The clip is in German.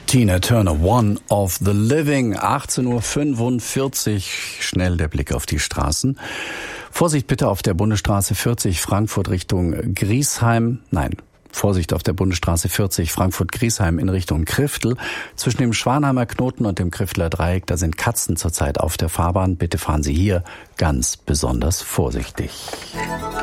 Tina Turner, One of the Living, 18:45 Uhr, schnell der Blick auf die Straßen. Vorsicht bitte auf der Bundesstraße 40 Frankfurt Richtung Griesheim, Vorsicht auf der Bundesstraße 40 Frankfurt-Griesheim in Richtung Kriftel. Zwischen dem Schwanheimer Knoten und dem Krifteler Dreieck, da sind Katzen zurzeit auf der Fahrbahn. Bitte fahren Sie hier ganz besonders vorsichtig.